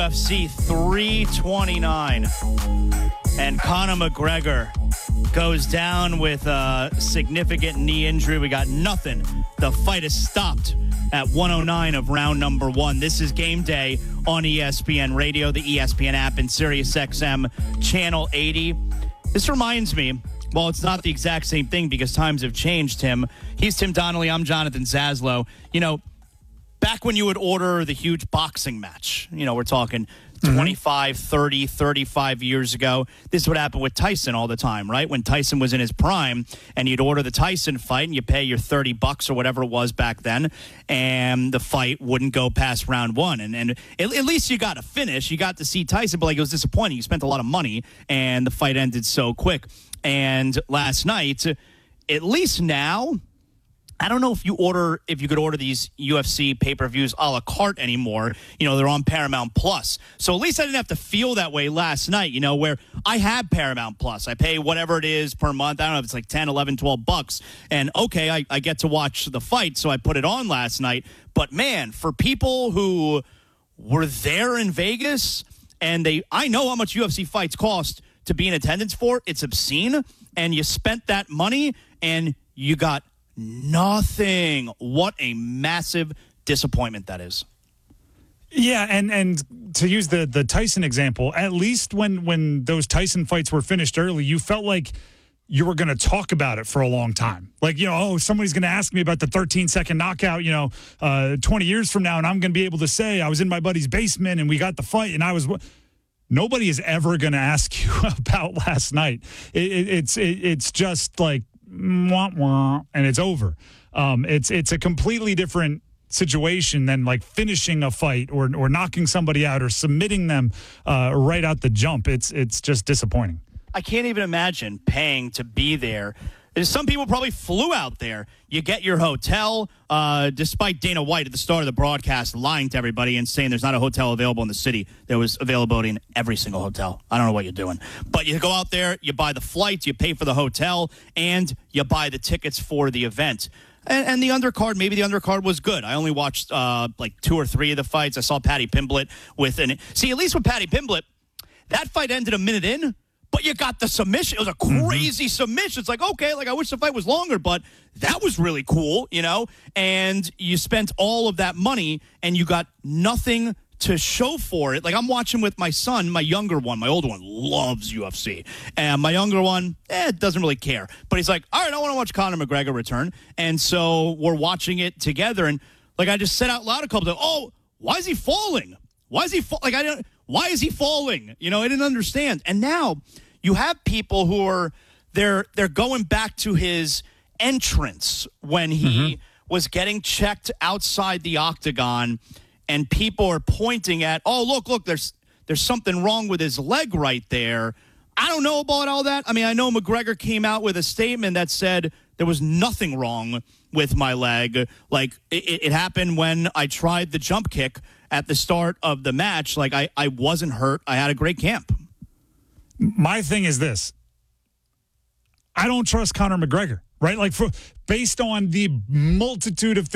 UFC 329, and Conor McGregor goes down with a significant knee injury. We got nothing. The fight is stopped at 109 of round number one. This is Game Day on ESPN Radio, the ESPN app, and SiriusXM Channel 80. This reminds me, well, it's not the exact same thing because times have changed, Tim. He's Tim Donnelly. I'm Jonathan Zaslow. You know, back when you would order the huge boxing match, you know, we're talking 25, 30, 35 years ago. This would happen with Tyson all the time, right? When Tyson was in his prime, and you'd order the Tyson fight, and you pay your $30 or whatever it was back then, and the fight wouldn't go past round one. And at least you got a finish. You got to see Tyson, but like, it was disappointing. You spent a lot of money, and the fight ended so quick. And last night, at least now, I don't know if you could order these UFC pay-per-views a la carte anymore. You know, they're on Paramount Plus. So at least I didn't have to feel that way last night, you know, where I have Paramount Plus. I pay whatever it is per month. I don't know if it's like 10, 11, 12 bucks. And okay, I get to watch the fight, so I put it on last night. But man, for people who were there in Vegas, and I know how much UFC fights cost to be in attendance for. It's obscene. And you spent that money and you got nothing. What a massive disappointment that is. Yeah, and to use the Tyson example, at least when those Tyson fights were finished early, you felt like you were going to talk about it for a long time. Like, you know, somebody's going to ask me about the 13-second knockout, 20 years from now, and I'm going to be able to say I was in my buddy's basement and we got the fight and I was... Nobody is ever going to ask you about last night. It's just like, wah, wah, and it's over. It's a completely different situation than like finishing a fight or knocking somebody out or submitting them right out the jump. It's just disappointing. I can't even imagine paying to be there. Some people probably flew out there. You get your hotel, despite Dana White at the start of the broadcast lying to everybody and saying there's not a hotel available in the city. There was availability in every single hotel. I don't know what you're doing. But you go out there, you buy the flights, you pay for the hotel, and you buy the tickets for the event. And the undercard, maybe the undercard was good. I only watched like 2 or 3 of the fights. I saw Paddy Pimblett at least with Paddy Pimblett, that fight ended a minute in. But you got the submission. It was a crazy submission. It's like, okay, like I wish the fight was longer, but that was really cool, you know? And you spent all of that money and you got nothing to show for it. Like I'm watching with my son, my younger one. My older one loves UFC. And my younger one, doesn't really care. But he's like, all right, I want to watch Conor McGregor return. And so we're watching it together. And like I just said out loud a couple times, oh, why is he falling? Why is he why is he falling? You know, I didn't understand. And now you have people who are they're going back to his entrance when he was getting checked outside the octagon, and people are pointing at, oh, look, there's something wrong with his leg right there. I don't know about all that. I mean, I know McGregor came out with a statement that said there was nothing wrong with my leg. Like, it happened when I tried the jump kick at the start of the match. Like, I wasn't hurt. I had a great camp. My thing is this. I don't trust Conor McGregor, right? Like, based on the multitude of things